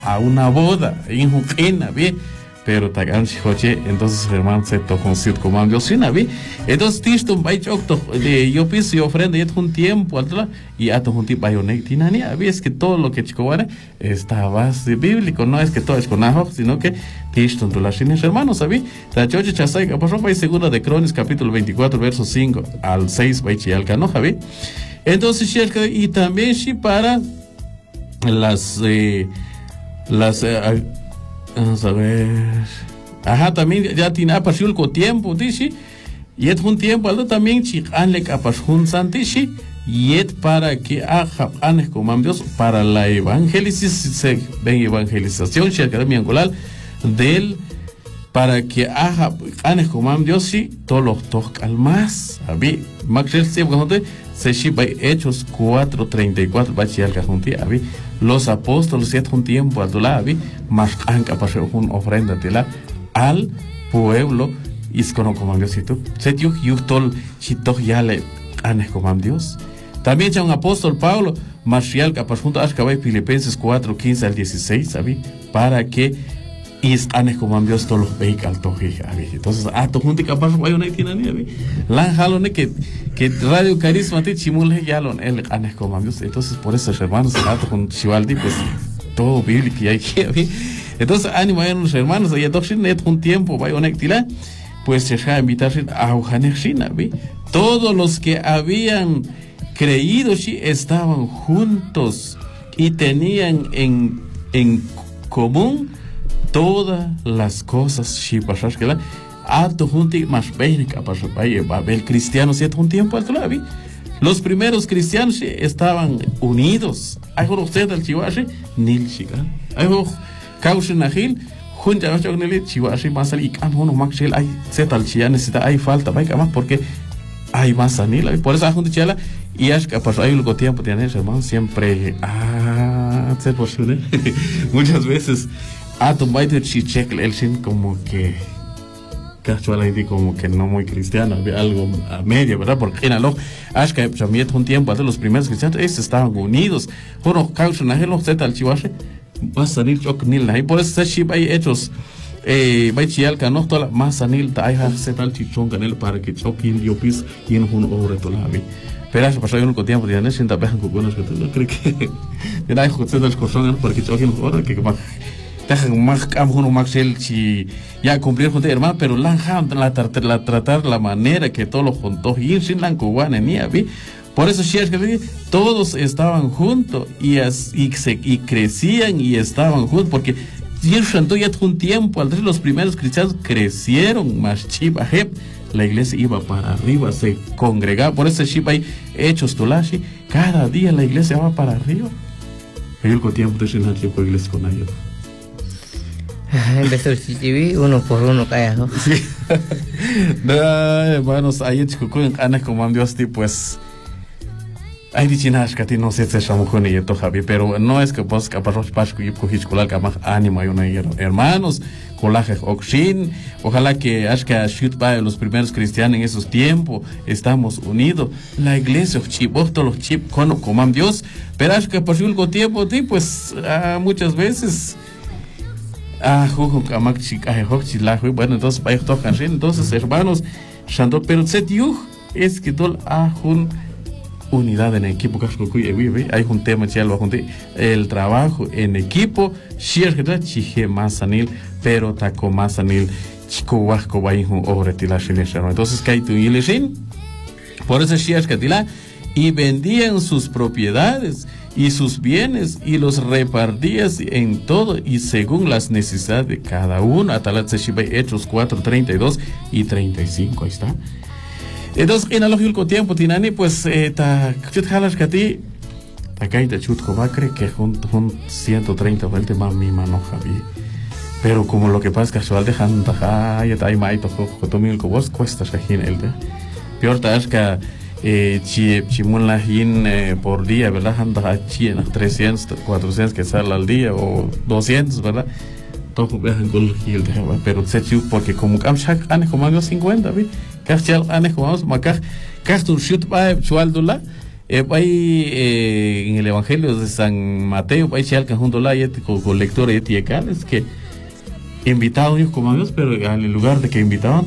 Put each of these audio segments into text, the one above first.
a una boda, en un ¿ve? Pero tagan chicoche, entonces hermano se tocó un sitio como Dios sin ¿ve? Entonces tisto un baichocto, yo pienso y ofrenda y un tiempo atrás y a un tipo bayonetinania, es que todo lo que chico está base bíblico, no es que todo es con ajo, sino que tisto en las hermanos, ¿sabes? La choche chasai, por favor, segunda de Cronis, capítulo 24, versos 5 al 6, baichi al cano, ¿sabes? Entonces, y también sí para vamos a ver. Ajá, también ya tiene apasiulco tiempo, dice. Y es un tiempo, algo también, chicanle capashun santishi. Y es para que haga anes como Dios para la evangelización, mi angolal, del para que haga anes como Dios, sí, todos los tocal más. Abi, Maxel se shiba Hechos 4:34, bachial cajunti, abi. Los apóstoles se un tiempo al dolabi, más anca para una ofrenda al pueblo y como Dios y tú. Se dio yutol chito ya le anes como Dios. También ya un apóstol Pablo, Marcial capaz junto a Filipenses 4:15 al 16, ¿sabes? Para que is anes como Dios todos los vehículos toji, ¿sabes? Entonces, tu junto capaz voy a una tienda ni, la jalone que Radio Carisma te chimule ya lo el anes como Dios. Entonces, por eso hermanos, con Chivaldi pues todo bíblico y hay que, entonces ánimo a los hermanos, y adopción net un tiempo vaya una actividad, pues se va a invitar a Ujanexina, ¿ve? Todos los que habían creído sí estaban juntos y tenían en común todas las cosas sí pasas que la tu junti más bien capaz va a ver cristianos y un tiempo al lado. Los primeros cristianos sí estaban unidos. Hay usted al chihuahua nil chica. Hay causa nahil junta con el chihuahua más al icam uno maxel hay set al chia necesita hay falta vai más porque hay más anil. Por eso junta chala y es capaz hay algo tiempo tiene hermano siempre ser posible muchas veces tu baile chichek el sin como que casualmente como que no muy cristiana, algo a media, ¿verdad? Porque en algo, es que también un tiempo de los primeros cristianos, estaban unidos. Uno causa na hello set al chihuahua, va a salir chocnil na y por eso se hay hechos va chial cano toda más sanil ta hay set al chichón canel para que choquil yo pis y en un obre tola vi. Pero eso pasó un tiempo de años sin tapejan con buenos que no creo que era hijo set al corazón para que choquil ahora que dejan más uno maxel si ya cumplir con hermano pero la tratar la manera que todos los juntos y sin la cubana ni vi por eso si es que todos estaban juntos y crecían y estaban juntos porque Dios sentó ya un tiempo al los primeros cristianos crecieron más chiva la iglesia iba para arriba se congregaba por eso chiva hay hechos tolashi cada día la iglesia va para arriba el tiempo de sin la iglesia con ellos. Empezó el CTV uno por uno cae, ¿no? Sí. Hermanos, ahí chicucuen anes como Dios pues hay dichinas que a ti no sé si estamos con ellos Javi, pero no es que vos capaz pasco y cogís colar que más ánimo hay una hermanos colaje oxin ojalá que ashka shoot by los primeros cristianos en esos tiempos estamos unidos la iglesia chipos todos los chip como Dios pero ashka pasó algo tiempo pues muchas veces bueno, entonces vaya tocan, entonces hermanos, pero es que todo un unidad en equipo, hay un tema el trabajo en equipo, pero taco más anil, chico vasco va un obra entonces que hay tu por eso es que y vendían sus propiedades y sus bienes y los repartías en todo y según las necesidades de cada uno. Atalat Seshiba Hechos 4:32 y 35, ahí está. Entonces en el lógico tiempo tinani pues chut jalas que a ti acá te chut cree que junto 130 vueltas más mi mano Javi pero como lo que pasa es que actual dejan ya está ahí maito jotomil que vos cuesta shajin el de peor es que chimula por día, ¿verdad? Anda en 300, 400 que sale al día o 200, ¿verdad? Todo viajan con el gil, pero se chiu porque como camshak ane como 50, ¿vi? Cachal ane como macaj castur shoot by chualdula En el Evangelio de San Mateo, junto a la con lectura de Tiecales, que invitados ellos como Dios, pero en lugar de que invitaban,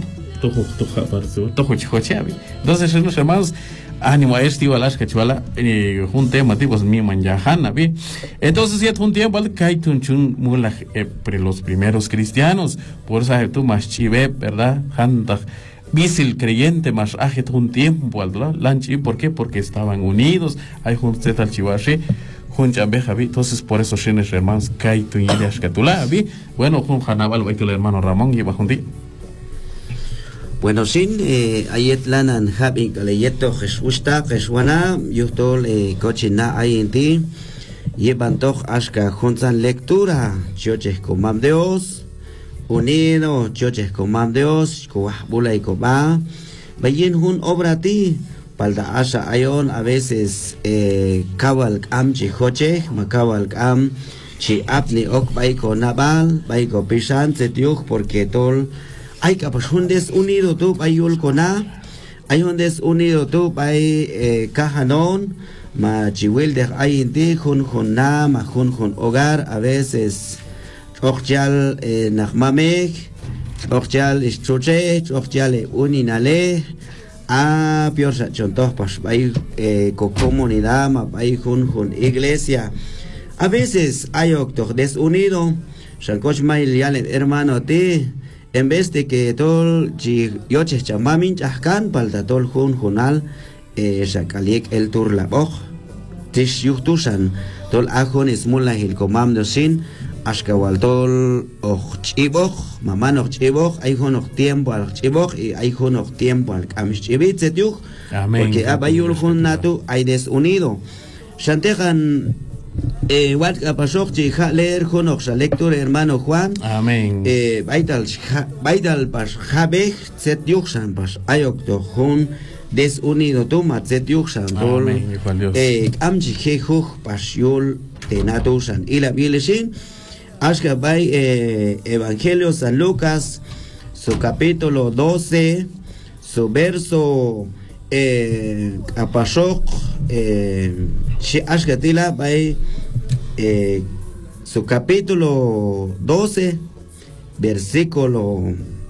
entonces, hermanos, ánimo a este igual que chuala un tema tipo mi manjana bien entonces ya un tiempo al kaitun chun mula pre los primeros cristianos por eso tú más chive verdad handa visil creyente más ajet un tiempo al lanchi ¿por qué? Porque estaban unidos hay un set al chivashi juncha beja vi entonces por eso shenes hermanos kaitun y las catula vi bueno jun hanabal el hermano Ramón lleva un día. Bueno, sin ayet lanan habi kaleyeto Jesusta Jesuana yutol cochina ayenti llevan toch ashka juntan lectura choches comam Dios unido choches comam Dios coahbula y coba vayin hun obra ti palda asha ayon a veces kawal am chihoche makawal am chi apni ok baiko nabal baiko pishan setiuch porque tol hay que pues un desunido tú hay ulcona hay un desunido tú hay cajanón ma chiwil de hay en ti jun na ma jun hogar a veces ochal nachmamech ochal istruche ochal uninale a piorsa chontos pues hay comunidad ma hay jun iglesia a veces hay octo desunido shalcoch mail hermano ti en vez de que todo yoches chamamin chascan palta tol junal shakaliek el tur la boj tish yuhtusan tol ajon ismula hil comando sin ashkawal tol och chiboj mamán och chiboj hay jonoj tiempo al chiboj y hay jonoj tiempo al kamishibit setyuj porque abayul junatu hay desunido shantejan wat kapasok chiha leer jonok sa lector hermano Juan amén baidal pas habej set yuxan pas ayok to jun desunido tomat set yuxan dol amji jejuj pas yul tenatusan y la bilesin ashka bay Evangelio San Lucas su capítulo 12 su verso apasok ashkatila by su capítulo 12 versículo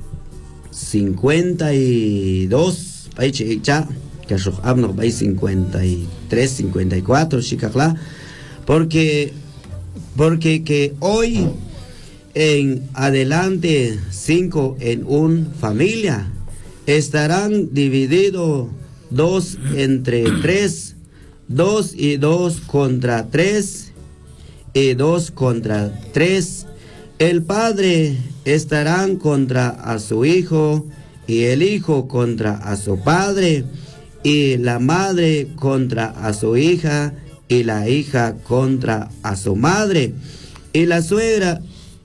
52 by chicha que su abno by 53 54 shikakla porque que hoy en adelante 5 en un familia estarán divididos 2 entre 3, 2 y 2 contra 3 y 2 contra 3. El padre estarán contra a su hijo y el hijo contra a su padre y la madre contra a su hija y la hija contra a su madre y la suegra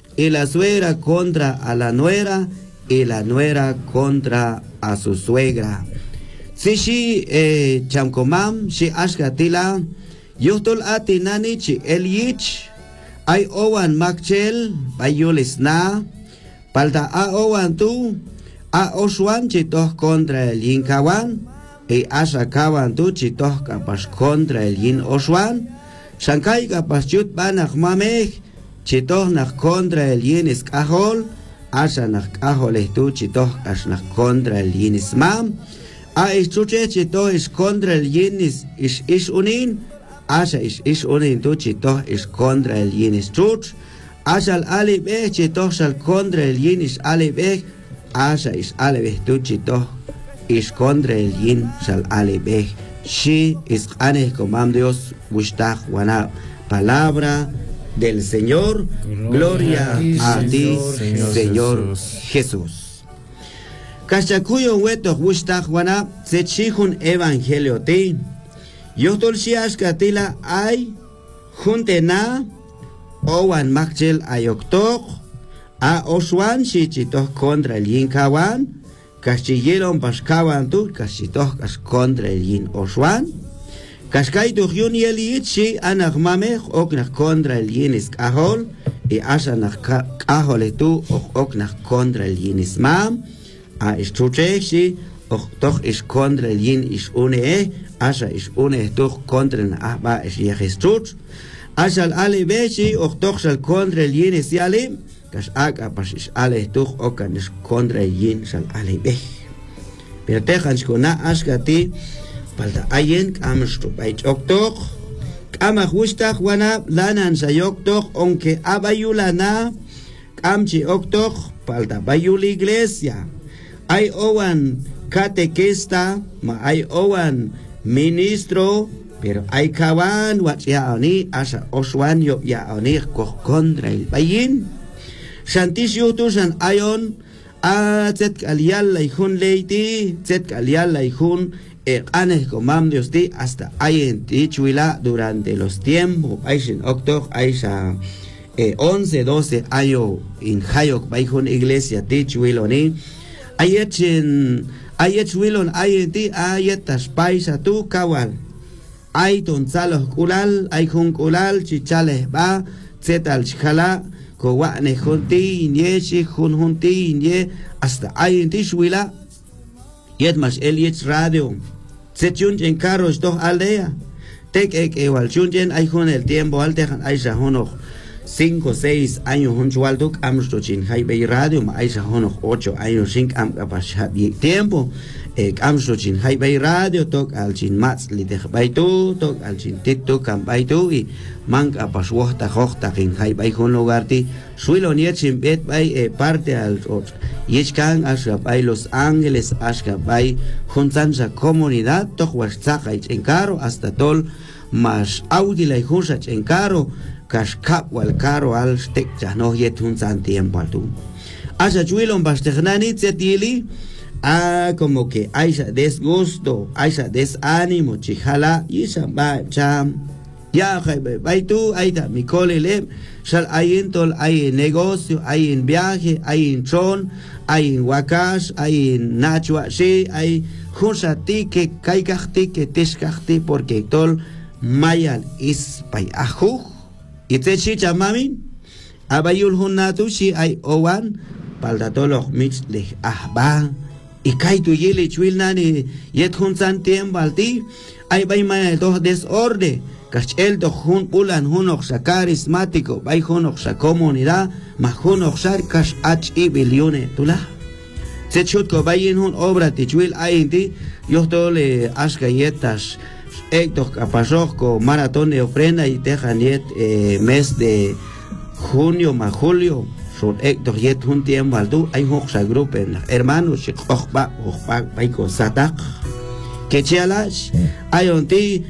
contra a la nuera y la nuera contra a su suegra. Si chamkomam si ashkatila yutol atinani chi elich ay owan makchel bayulisna palta a owan tu a oswan chitos contra el yin kawan y ashakawan tu chitos kapas contra el yin oswan shankai kapas chut banach mamech chitos nach contra el yin iskahol asha nach kahol tu chitos ashnach contra el yin ismam a istuche chito is contra el yin is unin asha is unin tu chito is contra el yin is chuch asha al alibeh chito shal contra el yin is alibeh asha is alibeh tu chito is contra el yin shal alibeh shi is ane comam Dios gustah wana palabra del Señor gloria a ti Señor Jesús. Cachacuyo hueto gustah wana se chihun evangelio ti yotol shiash katila ay juntena owan makchel ayoktok a oswan shichitos contra el yin kawan kashilleron paskawan tu kashitos kas contra el yin oswan kashkai tu hyun yeli shi anagmamech oknach contra el yin iskahol y ashanach kahol tu oknach contra el yin ismam a istrucheshi och toch is contra el yin is une asha is une toch contra na ahba is yegestruch ashal ale beshi ochtoch shal contra el yin esiale kas aga pas is ale toch okan is contra el yin shal ale be pero tejan skona askati palta ayen kamstu bait oktoch kama justa juana lanan sayoktoch aunque abayulana kamchi oktoch palta bayul iglesia hay owan catequista ma hay owan ministro pero hay kawan wat yaoni asa oswan yo yaoni contra el bayin shantishu tu san ayon a zet kalial laihun leiti zet kalial laihun anes comam Dios ti hasta ayen tichuila durante los tiempos aishin octoch aisha 11 12 ayo in hayok baihun iglesia tichuiloni ayet wilon ayeti ayetas paisa tu kawal ay tonzalos kulal ay hun kulal chichales ba zetal chikala kowane junti inye chi junti inye hasta ayeti shwila yet mas el yet radio se chunjen carros dos aldea tek ewal chunjen ay hun el tiempo altejan ay hono 5 6 años hunchualduk amstochin haibei radio ma aisa hono 8 años sin am kapashat tiempo amstochin haibei radio tok alchin mats lideh baitu tok alchin tito kam baitu i mang apaswohta hohta kin haibei hon lugarti suilo nietchin bet bai parte al yechkan asha bai Los Ángeles asha bai juntanza comunidad tok wastacha en caro hasta tol mas audila y husach en caro kashkap wal karo al stek no yet un san tiempo altu asa chuilon bastegnani tsetili como que aisa desgusto aisa desánimo chijala isa ba cham ya baitu aita mi colele shal ayin tol hay negocio hay en viaje hay en tron hay en wakash hay en nachua shi hay hunsati que kaikachti que tishkachti porque tol mayan is pai ajuj Itzechi chamamin abayul hunatu si ay owan paldatolog mich leh ahba ikay tu yili chwil nani yet hun san tiembalti ay bay may dos desorde kachel do hun pulan hunok sa carismático bay hunok sa comunidad ma hunok sa kash h bilione tula sechut ko bayin hun obra ti chwil ayinti yo tole asgayetas Hector Capazosco, maratón de ofrenda y Tejaniet, mes de junio más julio, son Hector Yet un tiempo alto, hay hoxa grupen, hermanos, Ochba, Paiko Satak, que chialash, hay un ti,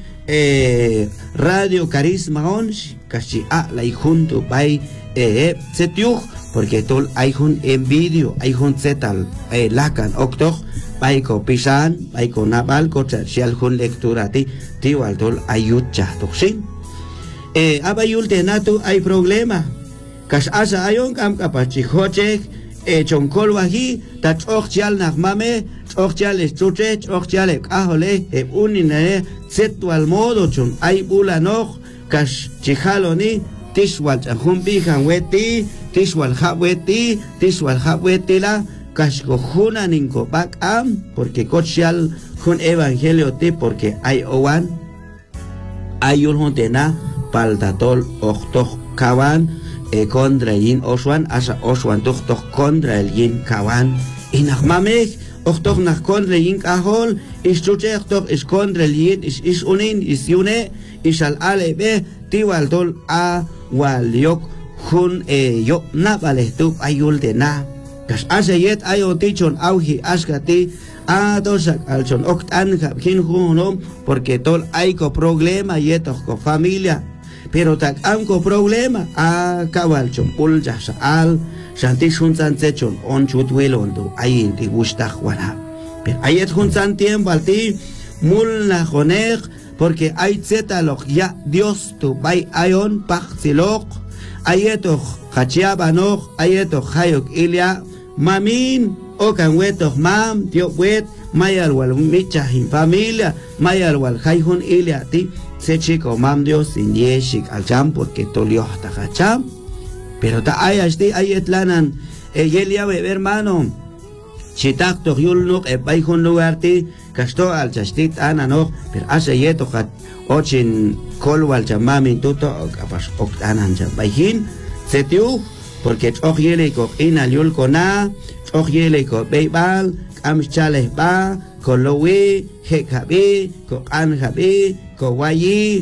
radio carisma onsh, casi la y junto, bay, setiuj, porque tol hay un envidio, hay un zetal, lacan, octoj, Paiko pisan, paiko nabal, cocha, si algún lectura ti waltol ayucha, toxin. Abayul tenatu hay problema. Kas asa ayon kam kapachihoche, chonkol wahi, tach ochchal nagmame, ochchal estuche, ochchal ahole, unine, zetu al modo chun, ay bulanoch, kas chihaloni, tishwal chahumbi hanweti, tishwal habweti la. Kashkojuna ninko bak am porque kochial hun evangelio ti porque hay owan hay un tena paltatol ochtoch kawan contra yin oswan asa oswan toch contra el yin kawan y nachmamech ochtoch nach contra yin kahol is chuchech toch is contra el yin is unin is yune is al alebe tiwal tol a waliok hun yo na vale tu ayul tena Kas asayet ayo tichon auji askati a dosak alchon octan kin hunom porque tol aiko problema yeto ko familia pero tak amko problema a kabalchon ulja al shanti hunsan techon on chutwelon do ayin ti gusta juana pero ayet hunsan tiempo alti mulna joner porque hay zetalog ya Dios tu bay ayon pachsilok ayeto hachiabanok ayeto hayok ilia Mamin, okan wetos mam, tío wet, mayal wal micha in familia, mayal wal haihun ilia ti, se chico mam Dios sin yeshik al cham porque tolio hasta hacham. Pero ta ayashti ayetlanan, yelia hermano, chitak to yulnuk e baihun lugar ti, casto al chastit anano pero hace yeto kat ochin kolwal chamamin tuto kapas oktanan chambahin setiu porque ojiele ko inaliul kona ojiele ko beibal amchale ba kolowi hekabi ko anhabi ko wayi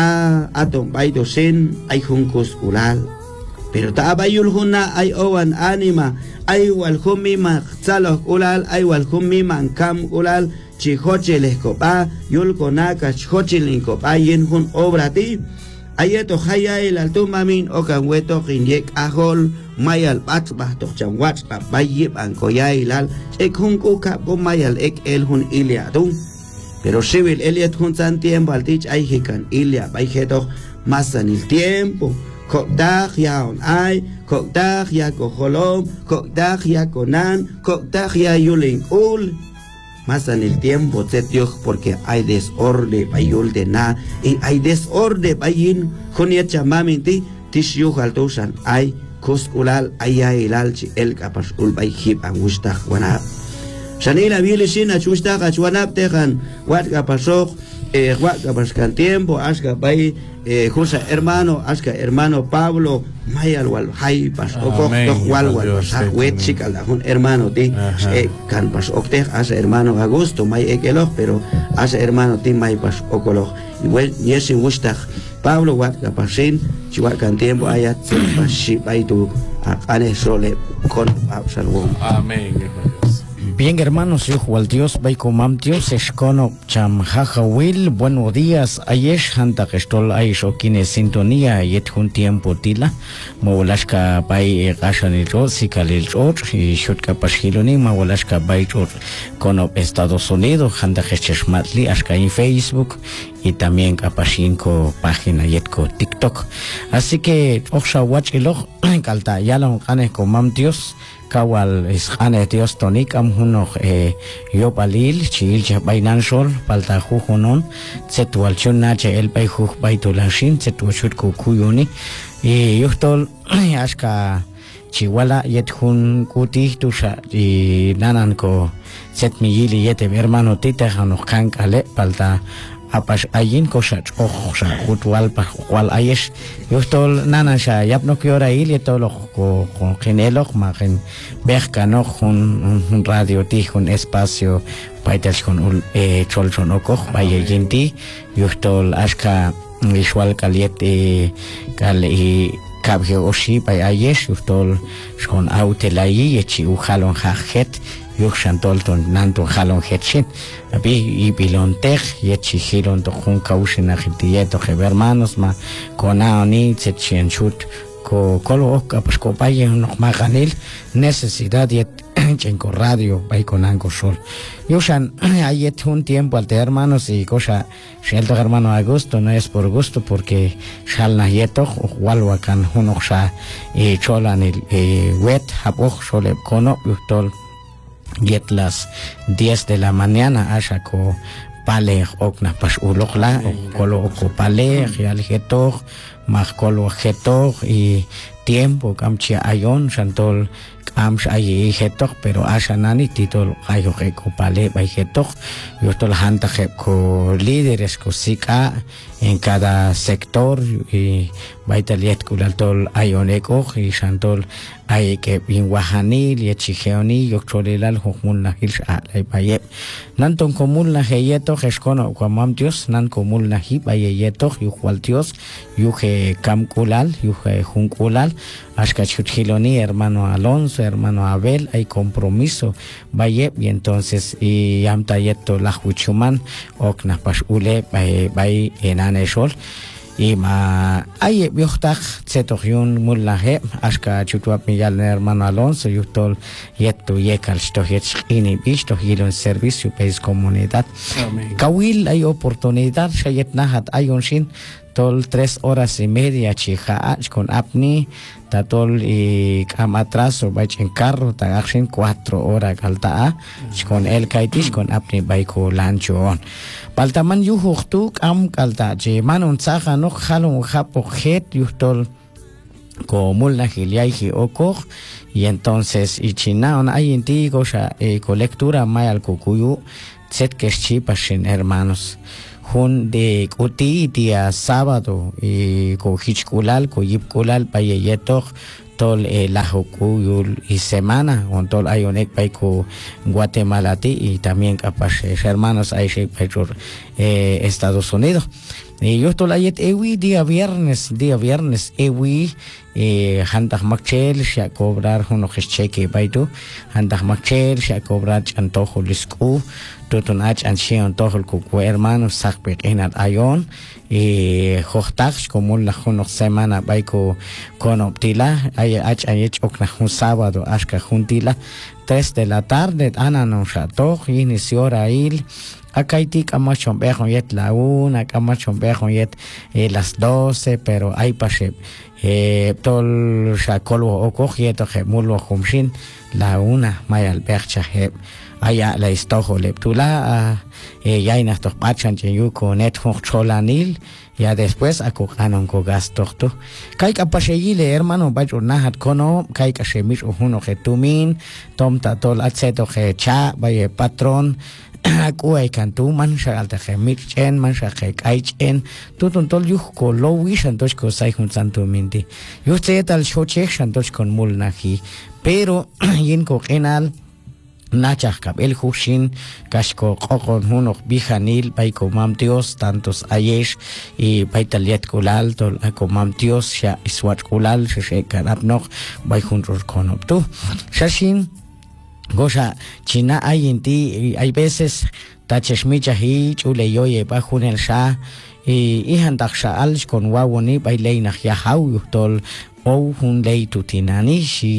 atom baidosen ay hunkus ulal pero tabayul huna ay owan anima ay wal humima tsalo ulal ay wal humima kam ulal chihocheles copa yul konaka chihocheling copa yen hun obrati ayeto haya el altumamin o canweto hinyek ahol mayal batba to chanwat bayib ankoya ilal ek hun kuka bo mayal ek el hun iliadun pero civil eliat hun san tiempo altich ay hikan ilia bay heto masan el tiempo kokdag ya on ay kokdag ya koholom kokdag ya konan kokdag ya yuling ul más en el tiempo porque hay desorden bayul de na y hay desorden bayin jonia chamaminti tishu haltosan ay kuskulal ayilal chi el kapas ul bayhib angusta wana shanila bilishina chusta kachwanap tejan wat kapasok wat kapas kan tiempo aska bay José hermano aska hermano Pablo mayal wal hay pas okok wal pas wet chikal un hermano ti kan pas okte as hermano Augusto may ekelo pero as hermano ti may pas okolo igual yesi wustag Pablo wat kapasin chiwat kan tiempo ayat pas shi baitu ane sole con salvo amén. Bien, hermanos, hijo al Dios, Baikomam Dios, Escono, Chamjajawil, buenos días, Ayesh, Hanta Gestol, Aish, Okine, Sintonía, Yet, un tiempo tila, Mawalashka, Bay, Gashan, el Rod, Sikalil Rod, y Shutka Pashiloni, Mawalashka, Bay Rod, Cono, Estados Unidos, Hanta Gestes Matli, Ashka en Facebook, y también Kapashinko, página Yetko, TikTok. Así que, Oksha Watch y Log, Kalta, Yalon, Kane, Komam Dios, Kawal is ane Dios tonik am hunok yo palil chil cha bainan sol palta jujonon setual chuna che el pai juj baitulashin setu chut kukuyuni y yustol aska chiwala yet hun kuti tusha y nanan ko set miyili yete hermano tita hanok kankale palta apas ayin kosach oja jutwal pa wal ayesh yustol nana sha yapno kyora il yetolo ko genelo magen berkano un radio ti un espacio paitel con cholchon okoj bayinti yustol aska visual kaliet kal kabge oshi bay ayesh yustol con autelai yechi ujalon hajet Yuxantolton nanto jalon hetchin abi y bilontej yechi hilon to jun kaushin agitieto hermanos ma konaoni tsetchen chut ko kolo pues ko paye no maganil necesidad yet chenko radio bay konango sol yushan ayet un tiempo al hermanos y cosa shelto hermano Augusto no es por gusto porque shalna yeto walwakan hunoxa y cholan el wet haboj sole kono yutol Yet las 10 de la mañana ashako pale okna pas ulokla kolo oko pale real getor más kolo getor y tiempo kamchi ayon shantol amsh ayi getor pero ashanani titol ayo eko pale bay getor yotol hanta ko líderes ko sika en cada sector y baitaliet kulaltol ayoneko y shantol ay que bin wahanil y chigeoni yocholelal hukmul nahil ay baye nanton komul na heyeto geskono kwamam Dios nan komul nahi bayeyeto yukwal Dios yuge kamkulal yuge junkulal ashka chuchiloni hermano Alonso hermano Abel hay compromiso baye y entonces y amtayeto la huchuman okna pas ule bay enane sol y ma ay viojtak setogion mullahe ashka chutuap miyal hermano Alonso yutol yeto yekal stohech ini bisto hilon servicio país comunidad kawil hay oportunidad shayet nahat ayon shin tol 3 horas y media chija con apni tatol y cam atrás o bach en carro tagaxin 4 horas kalta con el kaitish con apni baiko lanchon paltaman yuhuktuk am kalta je manon saja no jalon japo het yutol komul na giliai okoj y entonces y chinaon hay inti gocha colectura mayal kukuyu set que chipashin hermanos jun de uti día sábado y ko hichkulal ko yipkulal payeyetok tol la jokuyul y semana con tol ayonek paiko Guatemala ti y también capaz hermanos hay por Estados Unidos. Y yo estoy ahí día viernes ewi handak makchel sha cobrar uno cheque baitu handak makchel sha cobrar antojo lisku tutun ach anche antojo ku hermanos sakpe enat ayon hochtax como la uno semana baiko con optila ay ach ayech okna un sábado ashka juntila 3 de la tarde ana no shato inició rail Akaiti kamachon bejon yet la 1, kamachon bejon yet las 12, pero hay pashe tol shakolo o cogieto gemulo humshin la 1 mayal bercha aya la istojo leptula ya inastos pachan yuko net cholanil ya después akokanon ko gastorto kai kapashegile hermano bajo nahat kono kai kashemich uno getumin tomta tol atseto ge cha baye patron Kuai kantu man shal ta khemit chen man shal kai chen tutun tol yuh ko lo wish antos ko sai hun santo minti yo se tal shoche antos kon mul nahi pero yin ko kenal nachach kap el hushin kashko qokon hunok bihanil baiko mamtios tantos ayesh y baitaliet kulal tol ako mamtios sha iswat kulal she kanapnok bai hunror konoptu shashin Gosha, China hay en ti, hay veces, tacheshmicha hi, chule yoye, bajun el sha, y handaksha alsh con wawoni, baileina ya hau, tol, o hun lei tutinani,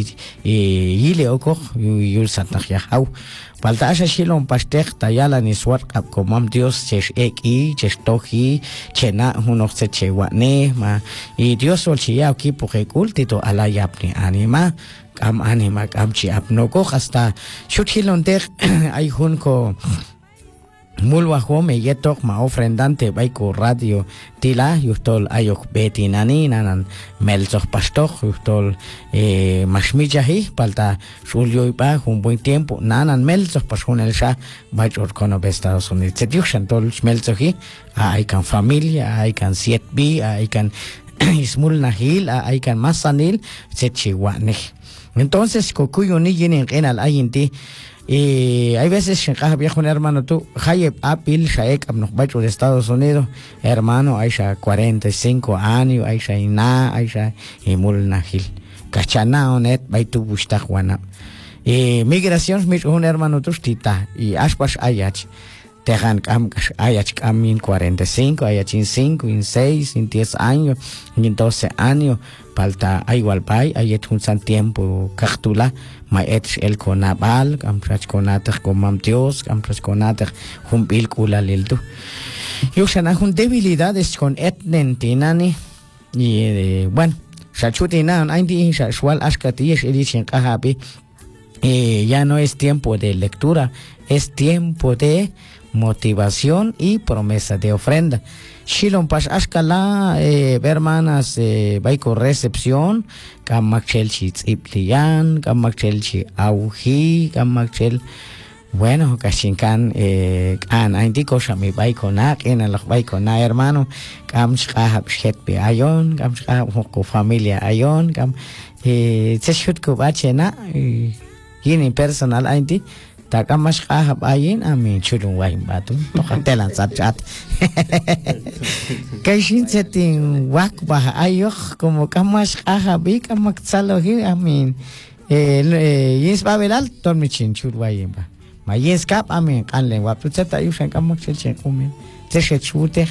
yile oko, yul satnach ya hau. Falta asha shilon pastek, tayala ni swat kap komam Dios, chesh eki, chesh tohi, chena, hunok se chewane, ma, y Dios ol chiyao ki puke kultito ala yapni anima, Kam anima kam chi apnoko hasta shuthilon der ay hun ko mulwa home yetok ma ofrendante baiko radio tila yustol ayok betinani nanan melzos pastok yustol mashmijahi palta shulyo ipa un buen tiempo nanan melzos pasun el sha bachor kono Estados Unidos setiushan tol melzohi ay kan familia ay kan 7b ay kan ismul nahil ay kan masanil sechiwane. Entonces, cocuyo ni tienen en al ayinti. Hay veces en caja viejo un hermano tú, Hayeb Apil, Shaek, Abnobacho de Estados Unidos, hermano, Aisha 45 años, Aisha Ina, Aisha Imul Nahil. Cachana onet, Baitu Bustajuana. Migración, un hermano tustita, y Ashpash Ayach. Tejan Ayach Kamin 45, Ayach in 5, in 6, in 10 años, in 12 años. Palta igual pai ayet un san tiempo cartula ma et el conabal camprach conater comam Dios camprach conater un pilcula lildu yo sana un debilidades con etnen tinani y bueno shachutina ein di shwal askati es edichin kahabi ya no es tiempo de lectura es tiempo de motivación y promesa de ofrenda. Shilon pas askala hermanas baiko recepción kamakchel chitz'iplian kamakchel chi auji kamakchel bueno kashinkan an aindiko shami baiko na en la baiko na hermano kam shahab shet be ayon kam shahab ko familia ayon kam tshut ko bachena yini personal ainti Takamas kahap ayin amin chulung wahin batu tokatelan satchat kashin setting wak bah ayok como kamas kahabi kamak salohi amin yes babelal tormichin chul wahin ba ma yes kap amin kanlen wap tseta yushan kamak chechen kumen tse chute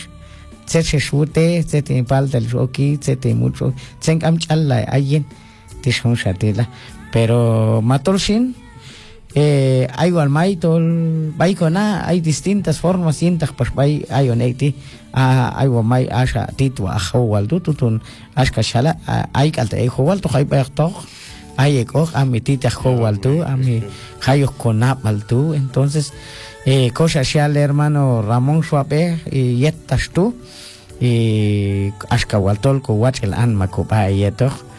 tse palta el roki tse mucho tsen kam challa ayin tishon shatila pero matolshin hay walmaitol baikona hay distintas formas sientas pues bay hay oneti hay walmai asha titwa hawal tutun ashka shala hay kalta hawal to hay bayto hay eko amitita hawal tu ami hayos konapal tu entonces cosa shal hermano Ramón Suape y yetas tu ashka waltol ko wach el anma ko ba yeto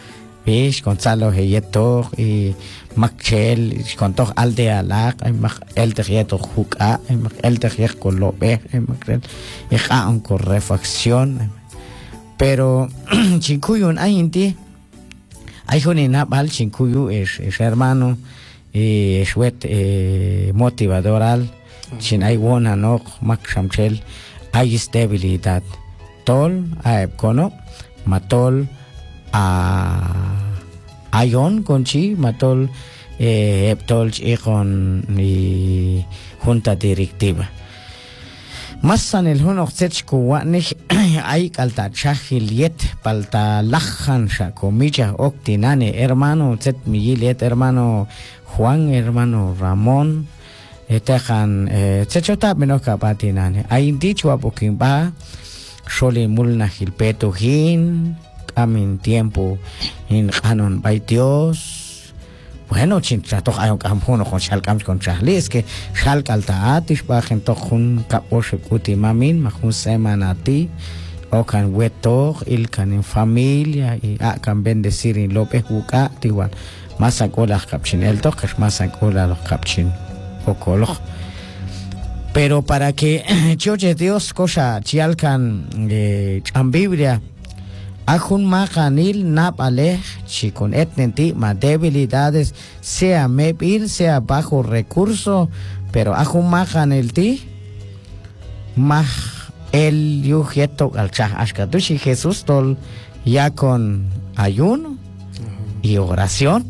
Bish Gonzalo Heyeto y Machel con todo aldea la el tejeto juca el tejer con lo ve y con refacción pero chinkuyun hay en ti hay un nabal chinkuyu es hermano es motivadoral chin hay buena no maxamchel hay estabilidad tol hay cono matol a ayon conchi matol tol con y junta directiva masan el hunok sechku wanih ay kalta chahiliet palta lajan sha comilla octinane hermano set miliet hermano Juan hermano Ramón etajan chechota menoka patinane ay dicho apokin ba sole mulna hilpeto hin amin tiempo in canon by Dios bueno chintrato ayon kampuno con shalkam con chahli es que shalkalta atish bajen to hun kaposhe kuti mamin mahun semanati o kan weto il kan en familia y kan bendecir en lope juka igual más akola kapchin el to que más akola los kapchin o kolo pero para que choche Dios cosa chialkan en Biblia Ajun maganil napale chicon etnenti ma debilidades sea mepir sea bajo recurso pero ajun maganil ti mah el yujeto al chah ashkatushi Jesús tol ya con ayuno y oración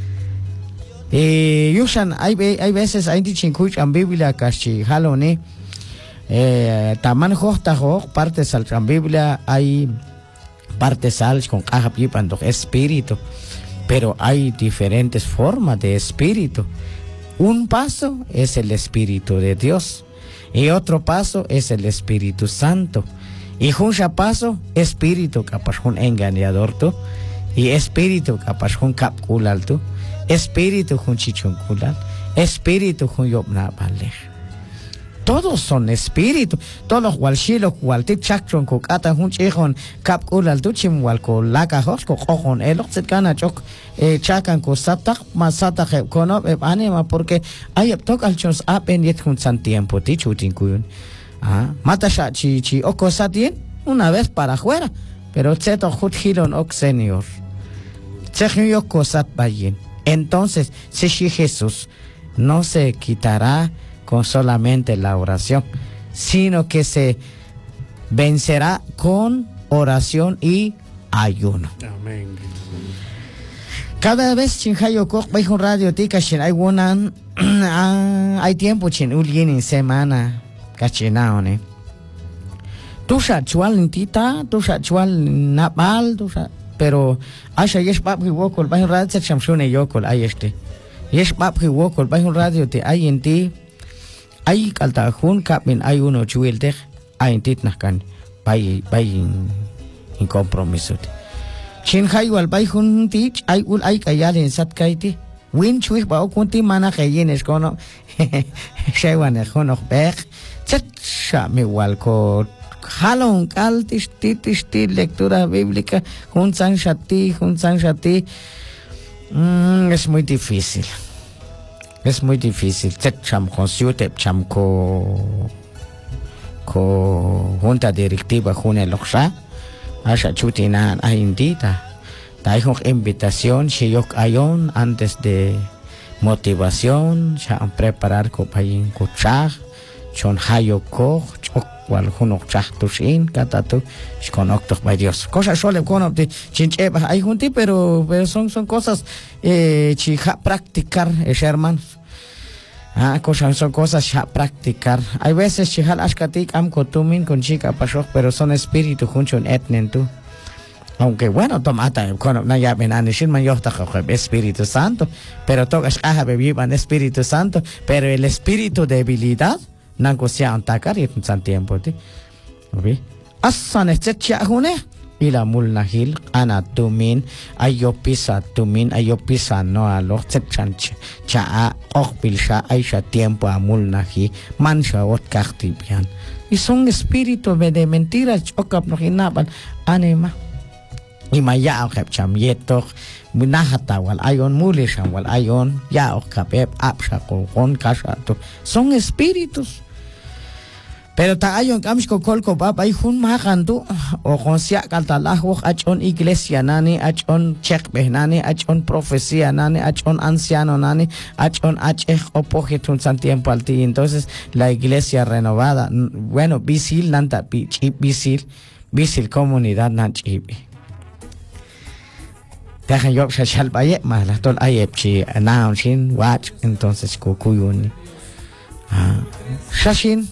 yusan hay veces hay dichinkuch en Biblia kashi halone taman hosta ho partes al Biblia hay partes altas con ajapipando espíritu, pero hay diferentes formas de espíritu. Un paso es el Espíritu de Dios y otro paso es el Espíritu Santo y un paso espíritu capaz un engañador tú y espíritu capaz un capculal tú espíritu un chichunculal espíritu un yobnabale. Todos son espíritus, todos los walshilos, waltit chakron, kokata, hun chihon, kapkulal tuchim, walko, laka hosko, ojon, elok, gana chok, chakan, kosatak, masata, kono, anima, porque hay tok al chons apen yet hun san tiempo, tichutin kuyun. Matasha chi okosatien, una vez para afuera, pero cheto hut hilon ok senior. Chehun yo kosat bayin. Entonces, si Jesús no se quitará con solamente la oración, sino que se vencerá con oración y ayuno. Amén. Cada vez chinhayo kok bay un radio tika chin hay wonan hay tiempo chin ulyin en semana kachinaone. Tusha chual nitita, tusha chual napal, tusha pero asha yesh papi wokol bay un radio se chamshune yokol ay yesh papi wokol bay un radio te hay en ti ay kalta hun kapin ay uno chuiltech ay tit nakan bay in compromiso chin hay wal bay hun tich ay ul ay kayal en sat kaiti win chui ba kunti mana kayen es kono shewan e kono bek chat sha mi wal ko halon kaltish titis lectura bíblica hun san shati es muy difícil. Es muy difícil. Cham con siute cham ko junta directiva june loxa. Asha chutina aindita. Hay una invitación shiyok ayon antes de motivación, ya preparar ko payin kuchag, chon hayoko, chok wal hunok chag tushin katatu, conoctos by Dios. Cosas solo conocte chinche hay junti pero son cosas chija practicar hermanos. Son cosas ya practicar. Hay veces chihal ashkatik am kotumin con chica pasok, pero son espíritu junchon etnen tú. Aunque bueno, tomata con na ya benanishin man yohta Espíritu Santo, pero togas aha bebiban Espíritu Santo, pero el espíritu de debilidad nango sia antakar y san tiempo ti. ¿Obi? Asan echetcha hune ila mulnahil ana tumin ayopisa no alo sechanche cha okpilsha aisha tiempo a mulnahi mansha ot kahtibian y son espíritus de mentiras chokap no hinaban anima y maya ok cham yetok nahata wal ayon mulishan wal ayon ya ok kapep apsha con kashato son espíritus. Pero ta ayon kamshko kolko pap ay hun makandu o konsia kaltalahwok achon iglesia nani achon chek behnani achon profecía nani achon anciano nani achon achej opojetun san tiempo alti. Entonces la iglesia renovada, bueno, bisil nanta bisil comunidad nanchibi. Dejan yo shal baye mala tol ayepchi announcing watch entonces kukuyuni. Shashin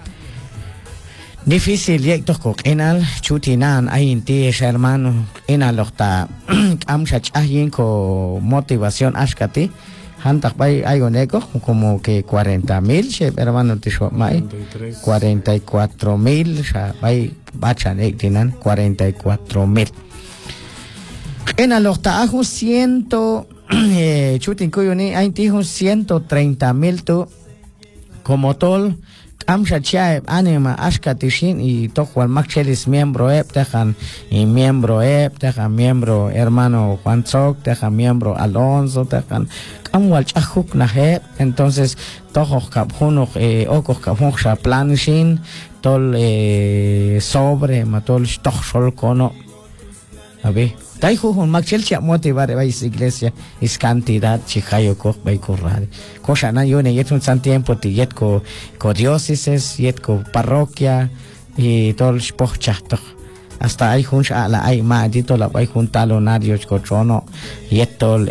difícil yektos kok enal chutinan ayinti hermano enal okta amshach ayin ko motivación ashkati hantak bay ayonego como que 40,000 hermano tisho mai 44,000 sha bay bachan ektinan 44,000 enal okta ajo 100 chutin kuyuni ayinti 130,000 tu como tol amsha chaib anima ashkatishin y tojo al machelis miembro tejan y miembro tejan miembro hermano Juan Tzok tejan miembro Alonso tejan kamwal chahuk na entonces tojo kaphuno oko kaphuno sha planishin tol sobre matol toch sol kono abi tai jujun machel cha motivar vais iglesia is cantidad chicayo ko bay corrade cosa na yo ne yet un san tiempo ti yet ko diócesis yet ko parroquia y tol spochachto hasta hay jun la hay ma dito la hay jun talonarios ko trono yet tol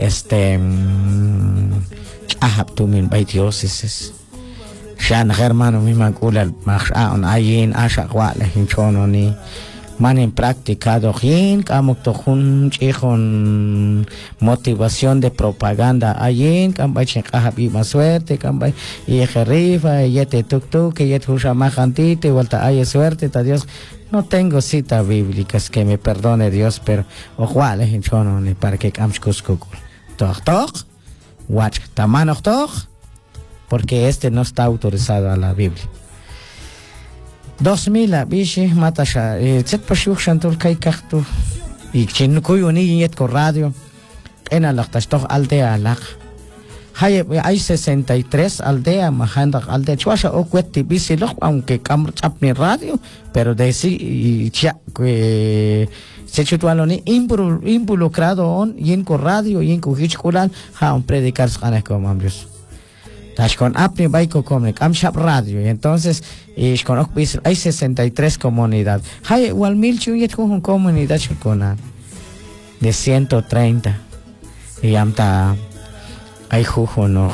ahab tu min bay diócesis shan hermano mi makula maxa on ayin asha kwa la hinchono ni man en practicado hin kamuk tohun chihon motivación de propaganda ayin kambay chikahabi más suerte kambay y jerifa yete tuktuk que yet husha majantite vuelta hay suerte ta Dios no tengo cita bíblicas que me perdone Dios pero ojalá en chono ni para que kamshkus kukul tok watch tamano tok porque este no está autorizado a la Biblia 2000 bishi matasha set pashuch shantul kai kaktu y chin kuyuni yet ko radio en alachtas toch aldea lach hay 63 aldea mahanda aldea chwasha o kweti bisi loch aunque camr chapni radio pero de si cha que se chutualoni involucrado on yin ko radio yin ko hichkulan ha un predicar sane como ambios con apni baiko comunic amshap radio y entonces con hay 63 comunidades hay igual 1000 yet con comunidad chukona de 130 y amta hay jujo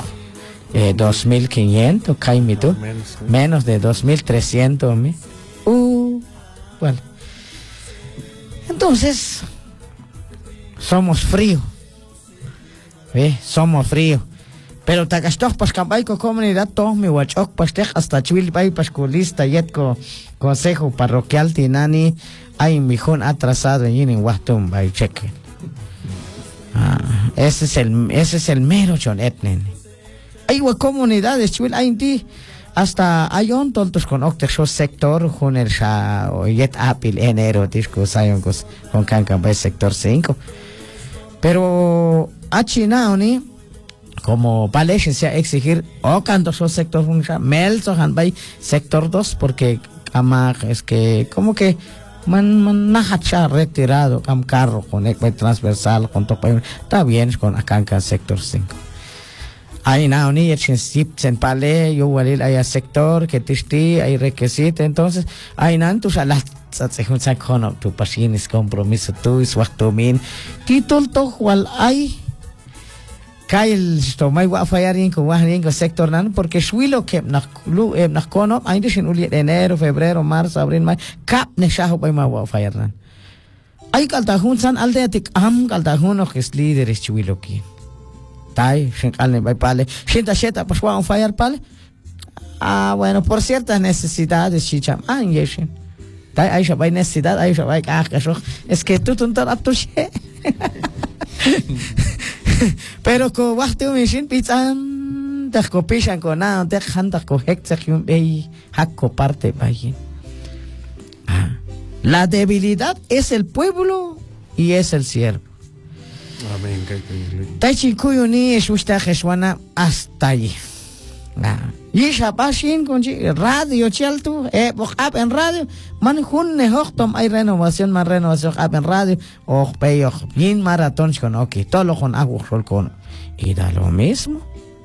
2500 kaimito menos de 2300 bueno entonces somos frío somos frío. Pero tagashtok pas kambay ko comunidad toh mi wachok pas tek hasta chwil bay pas lista yet ko consejo parroquial tinani ay mijón atrasado en wahtum bay cheque. Ese es el mero chon etnen. Hay comunidades chwil ay ti hasta ayon tontos con octexo sector con el sha o yet apil enero disco sayon con kanka bay sector 5. Pero achinaoni como vale sea exigir o canto so sector funja mel so han bay sector 2 porque ama es que como que man nahacha retirado cam carro con el transversal con topa está bien con acanca sector 5 ahí na ni echin sip sen pale yo walil hay sector que tisti hay requisito entonces ahí nan tu salat se junta con tu pasines compromiso tu es waqtomin titol to wal ay Kyle tomai wa fayarin ko wahrin ko sector nan porque shuilo que nak kono ainda sin uli enero febrero marzo abril mai kap ne shaho bay ma wa fayarnan ay kalta hun san aldeatik am kalta hun no es líder es shuilo ki tai sin kalne bay pale sheta pues wa fayar pale bueno por ciertas necesidades chicham yeshin tai ay shabay necesidad ay shabay es que tú tontar aptoche pero ko waqti umishin pitzan tak ko pishan ko na tak handak ko hektak yung bay hakko parte bayin la debilidad es el pueblo y es el siervo. Amén, kaito yili. Tachikuyuni es usted Jesúana hasta allí. Y Shabashin con radio chalto, app en radio, man junne hochtom hay renovación, más renovación app en radio, peyo, yin maratón con ok, todo lo con agua con. Y da lo mismo.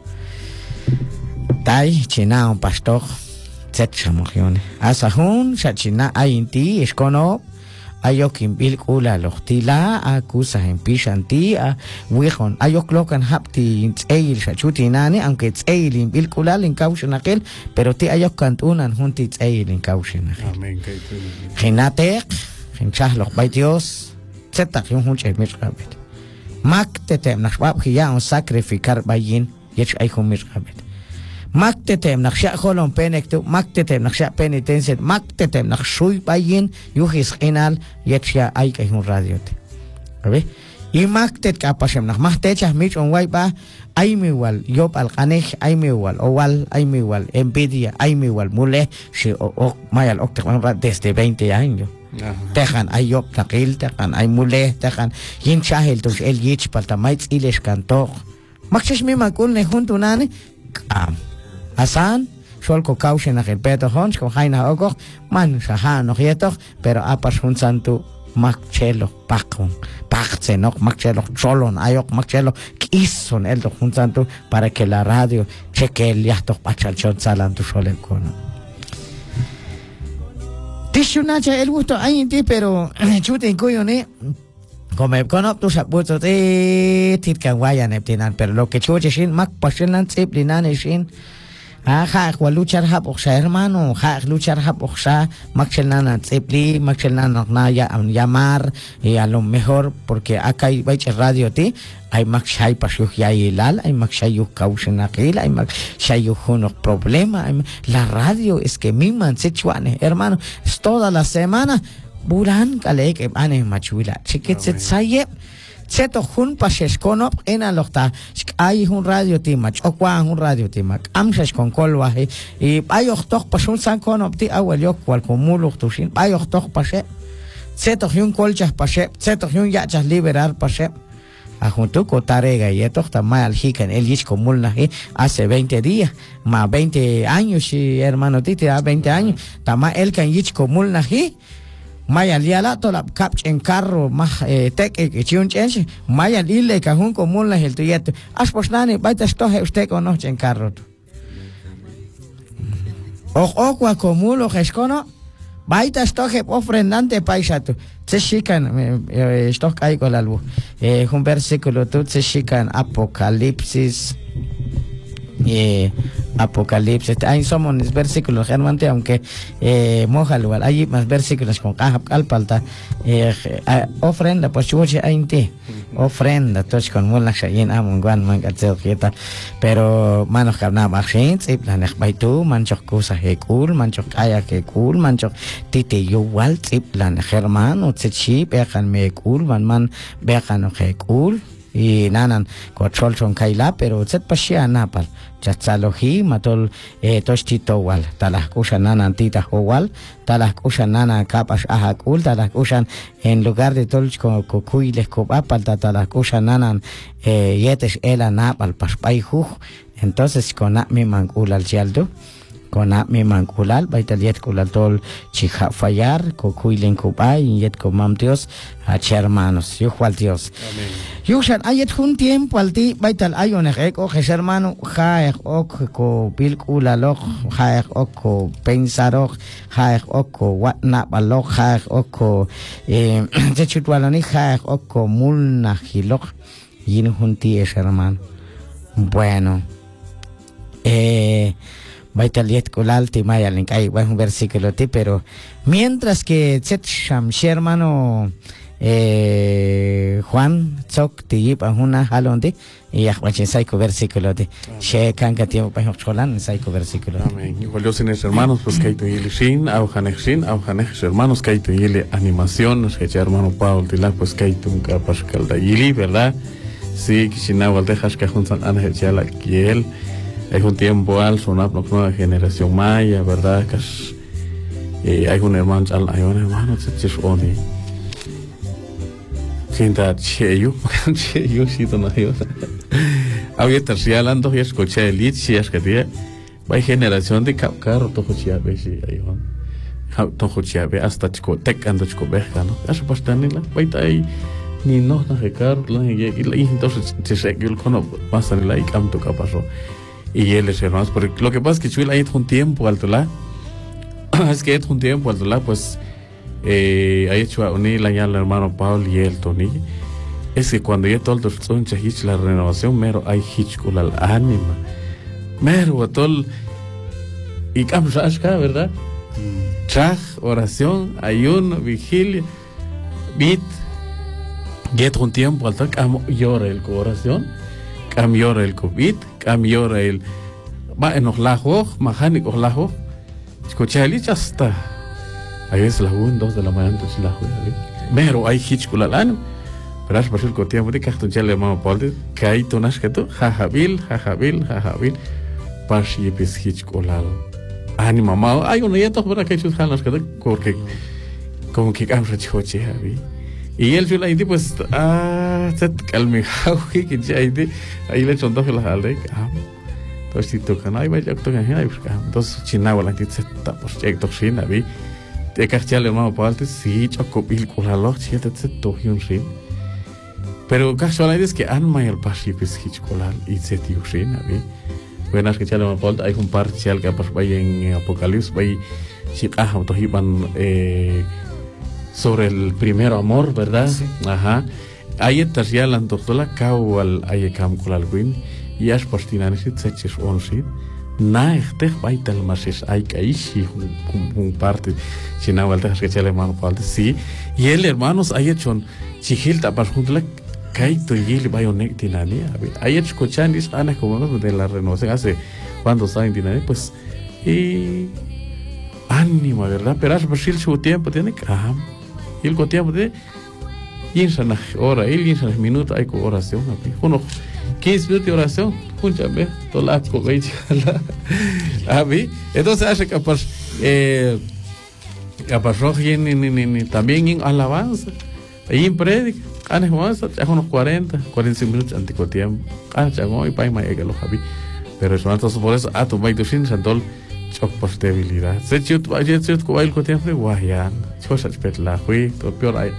Tai china un pastor, set chamogione. Asahun, chachina ayinti, es cono. Ayok imbil kula lohtila akusa empishanti a wihon ayok lokan hapti tseil shachuti nani aunque tseil imbil kula linkaushon aquel pero ti ayok kantunan junti tseil linkaushon aquel. Amén, kaito yili. Ginatek ginchahloch by Dios tsetak yung hunche mirqabet maktetem nashbab hiya on sacrificar bayin yech ay mirqabet maktetem naksha kolon penektu maktetem naksha penitenset maktetem nakshuy bayin yuhis qinal yetsha ay kay un radiote ¿ve? Y maktet kapasem nak mahtecha mich on waiba ay miwal yob al qanej ay miwal owal ay miwal envidia ay miwal mule si o mayal okte desde 20 años tejan ay yob takil tejan ay mule tejan yin chahel tus el yich paltamaits iles kanto makches mi makun ne juntunane Asan, sol ko kausen na peto hons ko haina ogok man sa hano yetok pero apas hun santu makchelo pakon pakcenok makchelo cholon ayok makchelo kison el to hun santu para que la radio cheque el yatok pachalchon salan tu solen kono tishunacha el gusto hay en ti pero chute en coyo ne come conop tu saputo titkan wayan eptinan pero lo que chuche shin mak pashenan tsiplinan shin luchar hab oxa hermano, luchar hab oxa, maxelana tsepli, maxelana naya llamar y a lo mejor porque acá hay radio ti, hay maxay pasuk ya ilal, hay maxay causen aquel, hay maxay unos problemas, la radio es que mi man se chuane, hermano, es toda la semana, buran kale que ane machuila, chiquet saye. Cheto hun pases konop en alokta hay un radio timach o un radio timach amsas con colwaje y hay octok pasun san konop ti awel yok cual comuluk tusin hay octok pase cheto hun colchas pase cheto hun yachas liberar pase a junto con tarega y esto está mal hikan el yich comulna hace 20 días más 20 años y hermano ti da 20 años tama el kan yich comulna Maya liala tola capch en carro más tek chiun chenche Maya lile cajun común la el tuyeto as posnani baita stoje usted conoce en carro o común lo gescono baita stoje ofrendante paisato se chican stock hay con la luz un versículo tú se chican Apocalipsis Apocalipsis hay somos versículos realmente aunque mojalo hay más versículos con alpalta ofrenda pues chuche ainti ofrenda toch con mulla shayin amun guan man gatzelqueta pero manos carna bachins y planes baitu manchok cosa he cool manchok aya que cool manchok tite yo wal y plan hermano tsechi bejan me cool man bejan he cool y nanan control son kaila pero set pasia napal chatsalohi matol tochtito wal talas kushan nanan tita wal talas kushan nanan kapas ahakul talas kushan en lugar de tol kuiles kopapal talas kushan nanan yetes ela napal paspai entonces con mi mangul al cialdo con mi manculal baitaliet kulal tol chiha fallar cocuilen cubay yet comam Dios a hermanos yo cual Dios yushan ayet un tiempo al ti baital ayon eko hermano jaer ok ko pilkulalo jaer ok pensaro jaer ok watna balok jaer ok de chutwalani jaer ok mulna hilok yin junti es hermano bueno Baitaliet Kulalti Mayalink, hay un versículo ti, pero mientras que Tsetsham, hermano Juan Tzok Tiyip Ahuna Halondi, y Ahwachin Saiko versículo ti, She Kanka Tiempo Pajolan, Saiko versículo. Amén. Igual yo sin hermanos, pues Kaito Yili Shin, Aujanej hermanos, Kaito Yili animación, hermano Paul Tila, pues Kaito un Kapashkal da Yili, ¿verdad? Sí, Kishinawal dejas que juntan a Nechala Kiel. Hay un tiempo al sonar la nueva generación maya, ¿verdad? Que hay un hermano, hay un hermano, Quinta cheio sí no yo. Ahorita si hablando ya escuché el lead si es que tiene hay generación de carro todo chiabe sí ahí van. Todo chiabe hasta chico tecando chico beja no. Eso pues también la baita ahí ni no carro y entonces se segue el cono pasa en la y cam toca pasó. Y él es hermanos porque lo que pasa es que chuila ahí un tiempo alto la es que un tiempo alto la pues ha hecho a unir la hermano Pablo y el Tony es que cuando ya todo el son chahich la renovación mero hay hitchcool al ánima mero todo y camshashka verdad chaj oración ayuno vigilia bit get un tiempo alto cam llora el oración cam llora el covid cam llora el va en los lajos mecánicos lajos escucha el hasta ahí es la 1, 2 de la mañana entonces la juega mero hay hitchcool al ánima pero es por el tiempo de que tú ya le hermano Paul que hay tonas que tú jajabil pas y pis hitchcool al ánima mamá hay uno ya todo para que chus jalas que porque como que cambia choche habi y él yo la idea pues set calme que ya ahí le chonto que la jale entonces si tocan ahí vaya tocan ahí entonces chinagua la tita está pues ya toxina habi de que ya le hermano Paul sí chocobil culalo siete togion sí pero casualmente es que anma el pasipis hitchcool y se tiusin habi buenas que ya le hermano Paul hay un parcial que pues vaya en Apocalipsis vaya si tohiban sobre el primer amor, ¿verdad? Sí. Ajá. Ahí está ya la antojola kawal ayekam kulalguin y as postinanesit seches onsit. Na este baital mases ay kaishi un parte si na vuelta que ya le hermano Paul sí y el hermanos hay hecho chihilta para juntarle kaito y el bayonek tinani hay hecho cochanis ana como de la renovación hace cuando saben tinani pues y ánimo, ¿verdad? Pero es posible su tiempo tiene cam y el tiempo de insan hora y insan minutos hay oración uno 15 minutos de oración escúchame todo la cobecha a mí entonces hace capaz ni también en alabanza ahí en prédica anes más unos 45 minutos antico tiempo chagó y pai mai que lo javi pero eso entonces por eso tu vai tu sin santol choc posibilidad se chut vaya chut ko el tiempo guayan cosas petla fui to peor hay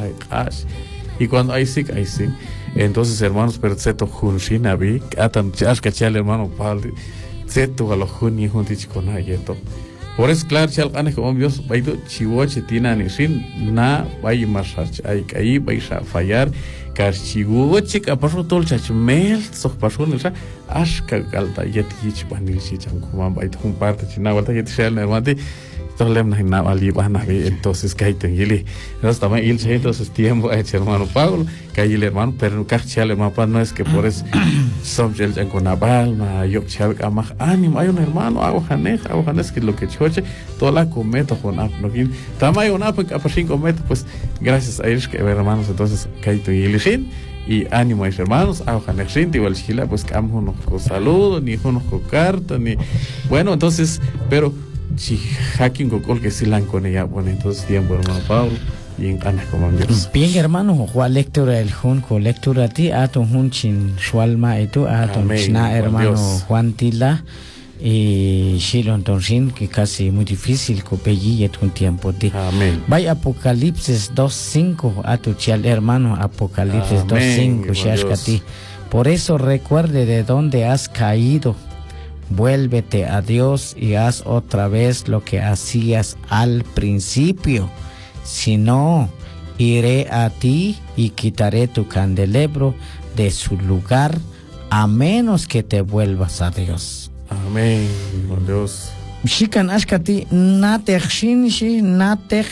y cuando hay sí entonces hermanos pero se to junshin abi atan chas cachal hermano Pablo se to a los juni junti con ayeto por eso claro chal ane como Dios baito chiwoche tina ni sin na vai masach hay ahí vais a fallar chiwoche que pasó todo el chachmel so pasó en esa ashka galta yetich banil si chan como baito un parte china galta yetishel hermano tolem na ali bana entonces kaiten yili entonces también il se entonces tiempo hermano Pablo que el hermano pero cachale mapa no es que por eso somjel con abal ma yo chal amach ánimo hay un hermano aguanes que lo que choche toda la cometa con ap no kin tamay una pa 5 metros pues gracias a ellos que hermanos entonces kaito yili sin y ánimo a hermanos aguanes sin igual chila pues camo no con saludo ni con carta ni bueno entonces pero si hacking con que si la con ella bueno entonces tiempo hermano Pablo y en canas como Dios bien hermano Juan lectura el jun con lectura ti a tu jun chin sualma etu a tu china hermano Juan Tila y Shilon Tonsin que casi muy difícil copelli et un tiempo ti amén vaya Apocalipsis 2:5 a tu chal hermano Apocalipsis 2:5 shashkati por eso recuerde de dónde has caído. Vuélvete a Dios y haz otra vez lo que hacías al principio. Si no, iré a ti y quitaré tu candelabro de su lugar, a menos que te vuelvas a Dios. Amén, con Dios. Shikan ashkati natech shinshi natech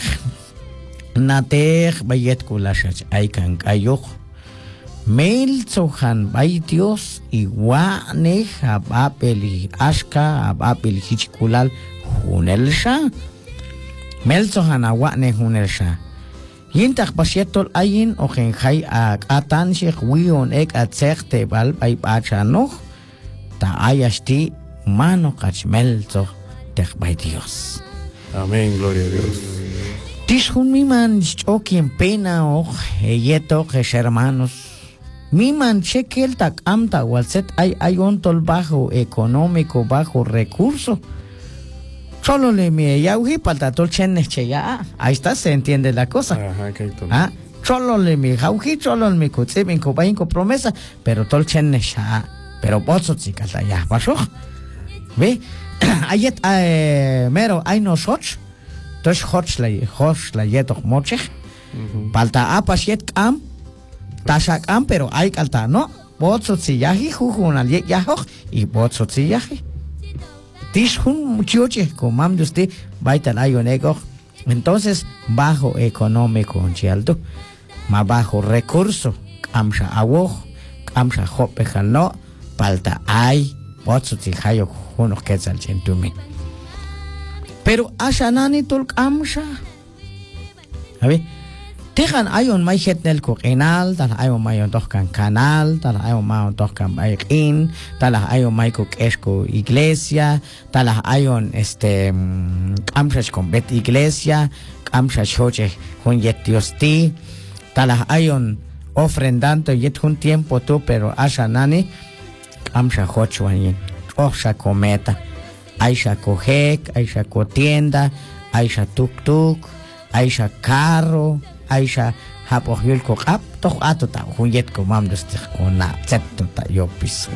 bayet kulashach aikan ayok. Mail sohan bay Dios y wane abapeli ashka abapeli hichikulal hunelsha Mail sohan awane hunelsha yintak pasietol ayin ojenjay atan shek wion ek atzerte bal bay bachano ta ayashti humano kachmel so tek bay Dios. Amén, gloria a Dios. Tishun miman chokin pena o yeto hermanos. Miman chekel tak amta walset hay un tol bajo económico, bajo recurso. Solo le me yauji palta tol cheneche ya. Ahí está, se entiende la cosa. Ajá, que Ah, solo le me jauji, solo me kutse binko bainko promesa, pero tol cheneche pero bozo chicas ya, pasó. Ve, ayet mero hay nosotros. Tosh hoch la yetok mochech. Palta apas yet am. Tashak am, pero hay kalta, ¿no? Bozo tsiyahi, jujun al yet yahoch, y bozo tsiyahi. Tishun muchoche, como mam de usted, baita la yonego. Entonces, bajo económico, chialdo. Ma bajo recurso, amsha awoch, amsha hopejal no, palta ay, bozo tsiyahi, junos quetzal chentumi. Pero ashanani tulk amsha. A ver, tejan ayon may hetnel kukinal, tal ayon mayon tohkan canal, tal ayon mayon tohkan bayin, tal ayon may esko iglesia, tal ayon amsha con bet iglesia, amsha choche hun yet diosti, tal ayon ofrendando yet un tiempo tú, pero ashanani amsha hochwayin, osha cometa. Aisha cojek, Aisha cotienda, Aisha tuk-tuk, Aisha carro, Aisha hapohyul kokap, toch atota, hunyet ko mam dostik ko na zetota yopis.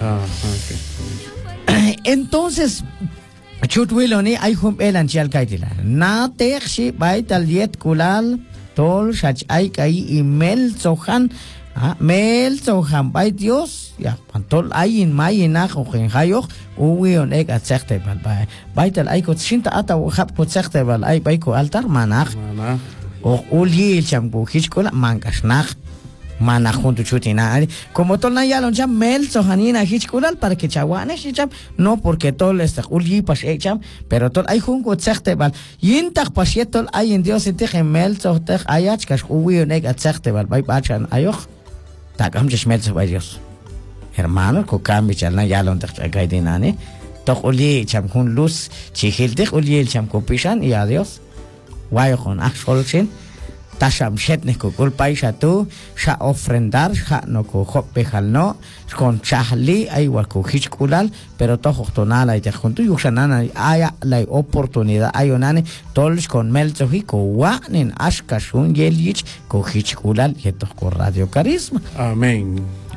Entonces, chutwiloni ay elan chial kaitila. Na tekshi baital yet kulal, tol shach ay kai email sohan, mel sohan bay Dios, ya, pantol ay in mayina koken hayok, uwion ek at sekte bal bay. Baital ay ko shinta ata hap ko sekte bal ay bay ko altar manak. O uli cham ko hichkola mankas nak. Manak junto chutina. Como tol na yalon cham mel sohanina hichkolal para que chawane cham no porque tol esta uli pas cham, pero tol ay jun ko sekte bal. Yintak pasietol ay en Dios te mel sohtek ayach kas uwion ek at sekte bal bay bachan ayok. Takam chmel bay Dios. Hermano, kokami chalna yalon gaidinani. Tok uli cham kun luz chihildik uli cham kopishan y adiós. Guayo con axolchin. Tasham shetne ko kulpaisha tu. Sha ofrendar, sha no ko hopejal no. Con chahli ay wako hichkulal. Pero tojo tonala y te junto yuxanana haya la oportunidad ayonane. Tols con melzohi ko wanin ashkashun yelich ko hichkulal y esto con Radio Carisma. Amén.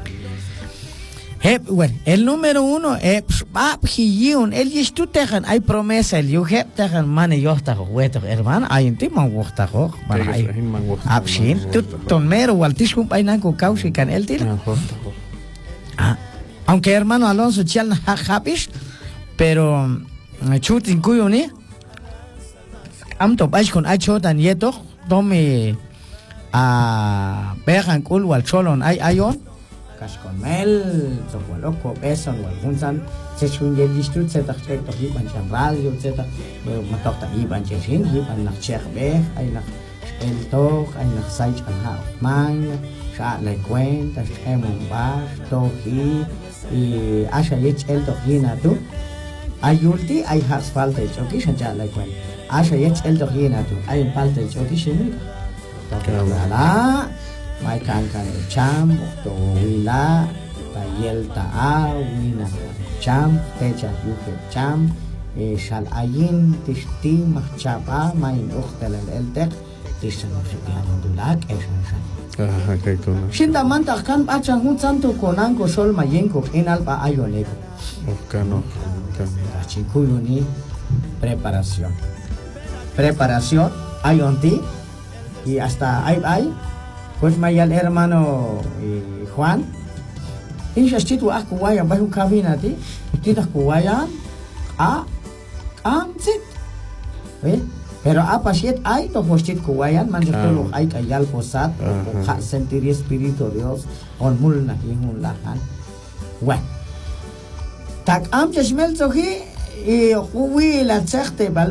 Bueno, el número uno es el yistu tejan hay promesa el yuhep tejan mane yohta hueto hermano hay en ti man wohta ho para hay abshin tu tonmero waltishum hay nanko kaushi kan el tira aunque hermano Alonso chalna hapish pero chutin kuyuni amto baish con achotan yeto tome a bejan kul wal cholon ay ayon con mel, so loco, beson, o algún san, se chun yel yistut, se tak chek tok yiban chan radio, se tak matok tak yiban chen yiban nak chek be, ay nak el tok, ay nak sai chan ha man, sha le cuenta, emon bar, toki, y asha yech el tok yina tu, ay ulti, ay has falta el choki, shan cha le cuenta, asha yech el tok yina tu, ay falta el choki, shen la mai kan cham to wila ta yel ta wina cham techa yuke cham shal ayin tishti machaba mai ukhtal el tek tishano shikan dulak eshan shinda manta kan achan hun santo konango sol mayenko enal ba ayoleko Cano. Chikuyuni preparación ayonti y hasta ay pues mayal hermano Juan inshastitu akuwayan bahu kabinati utitas kuwayan amsit pero apa siet ay to hostit kuwayan manjatulok ay kayal posat ha sentir espíritu Dios on mulna hingun lahan wa tak am chmel zohi uwi la tserte bal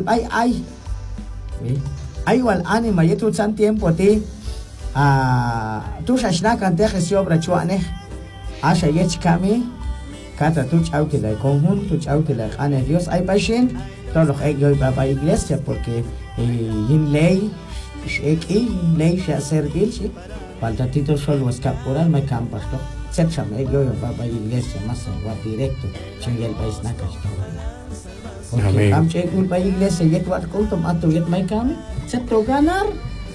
ay wal anima yetu san tiempo ti tu shashna kan te obra chuane asha yech kami kata tu chauke la conjunto chauke la ane Dios ay pashin todos los egos va iglesia porque yin ley y neisha servirse, falta tito solo escapurar, me campas, ¿no? Se chame, yo va iglesia más va directo, chingue el país nacas. Porque amche culpa iglesia, yet what culto, mato yet my cam, se to ganar.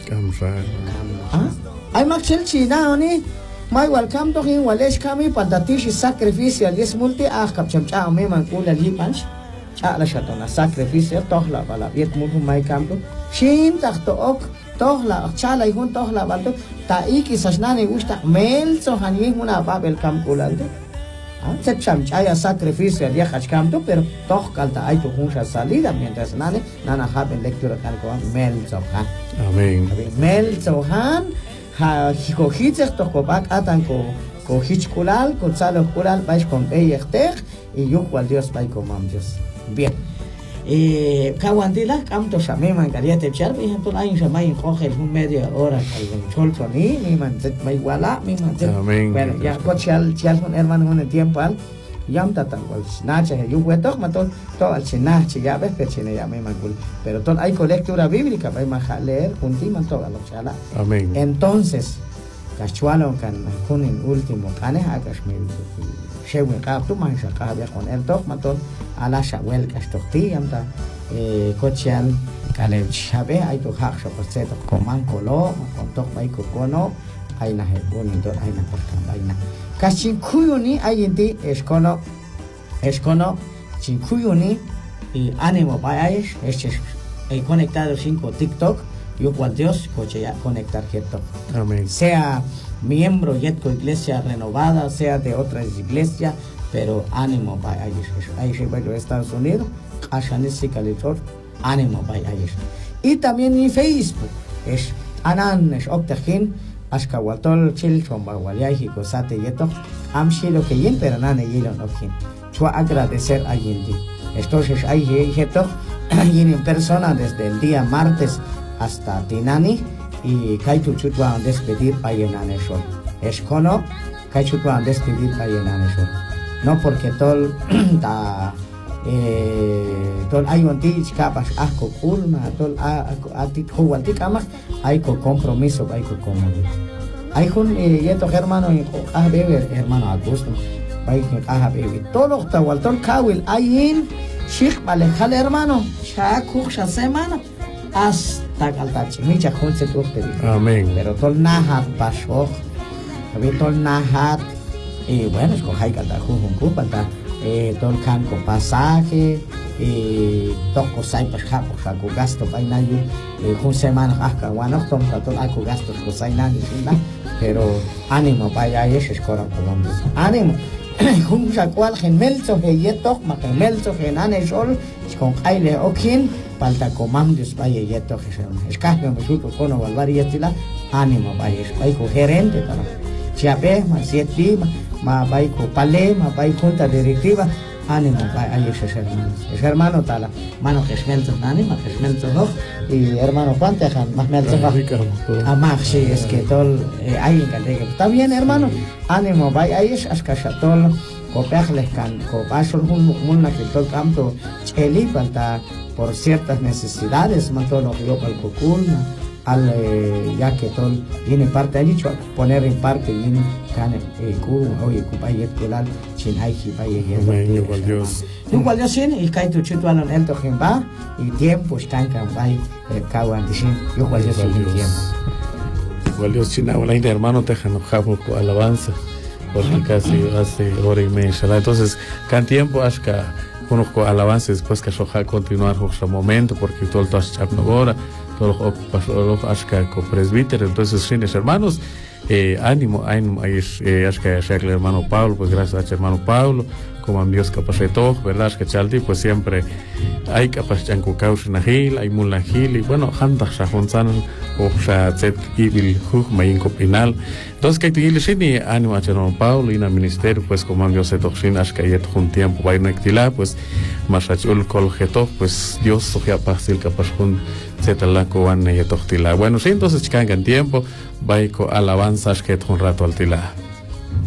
Ay maxel china, oni. My welcome to him, walesh kami, pandatish sacrificial, yes multi, capcham cha, me man kula lipanch. La shatona sacrificio tohla bala viet mutu mai campo shin takto ok tohla chala y jun tohla balto ta iki sasnani gusta melzo hani una babel campo laldo se cham chaya sacrificio ya campo pero toh kalta hay tu junta salida mientras nana haben lectura calco melzo han amén melzo han ha hikohitzer tohobak atan ko hichkulal ko tsalo kulal vais con eychter y yo cual Dios vai con Dios. Bien. Kawandila, camto shamé man quería te echar, mi gente ahí shamay coge un media hora al cholto ni mi man se me iguala, mi man se. Bueno, ya cochal con hermano un tiempo al yam tatan wal snacha yo fue todo matón todo al snacha ya ves pechine ya me magul, pero todo hay lectura bíblica para más leer juntiman todo lo chala. Amén. Entonces, cachualo con el último cane hakashmil. Shewen kaptu man shakabia con el dog maton ala shawel kashtorti amta kochian kale shabe ay to hak shopseto koman kolo con tok bay kono ay na he bonito ay na porkan ay na kashin kuyuni ay inti eskono chinkuyuni y ánimo bay es conectado 5 TikTok yo cual Dios coche ya conectar quieto. Amén. Sea miembro yetco iglesia renovada, sea de otras iglesias, pero ánimo by ahí se va a Estados Unidos, ánimo by ahí. Y también en Facebook es anan es octagen ashkawatol chilchon bawaliaji cosate yeto amshiro que yen pero nane yelon okin. Chua agradecer a yendi. Entonces ahí yeto yen en persona desde el día martes hasta Tinani y Kaitu Chutwan despedir para llenar eso. Es cono Kaichutwan despedir para llenar eso. No porque todo hay un tich capas asco culma, todo a ti juguanti camas hay con compromiso, hay con comodidad. Hay un yeto hermano y a beber hermano Augusto, hay que a beber. Todo está Walton Kawil hay in Sheikh Balejal hermano, Shaku semana hasta Caltachi, Micha Junce Tuxte. Amén. Pero todo nahat pasó, había todo nahat, y bueno, es con Haikata Juncu, todo el can con pasaje, toco saipas japo, jaco gasto painayu, un semana hasta guano, todo algo gasto con sainayu, pero ánimo para allá es cora Colombia. Ánimo. Un jacual gemelzo que yeto, ma gemelzo que nane sol, con aire okin. Falta comandos vaya yeto que se escape mucho con valvar yetila ánimo vaya es con gerente para chiape más siete más vaya con pale más vaya junta directiva ánimo vaya es hermano tala mano que esmelto ánimo que esmelto no y hermano Juantejan más melto más sí es que todo hay que está bien hermano ánimo vaya es ascachatol copiarles can copasol una que todo campo cheli falta por ciertas necesidades, todo lo que yo para el cocul, ya que todo tiene parte, ha dicho, poner en parte, viene cane, oye, cupayet culal, chinayki, igual Dios. Igual Dios, y cae tu chito alon el tojimba, y tiempo están cambay, caguan, dicen, igual Dios, el tiempo. Igual Dios, china, la hermano, te janojamos alabanza, porque casi hace hora y media, entonces, can tiempo, hasta conozco alabanza después que soja continuar otro momento porque todo el tas chapnogora todo lo ashka con presbítero entonces fines hermanos ánimo ahí ashka el hermano Pablo pues gracias a hermano Pablo como a Dios capacitó verdad que chalti pues siempre hay capacidad con causa nahil hay mulnahil y bueno handa shahonsan o shat ibil hug main copinal entonces que te ni ánimo a hermano Pablo y en el ministerio pues como a Dios se toxin ashka yet un tiempo va no ectila pues masachul colgeto pues Dios soja pasil capaz con zetala coan yet octila bueno sí entonces chican en tiempo va con alabanzas que un rato altila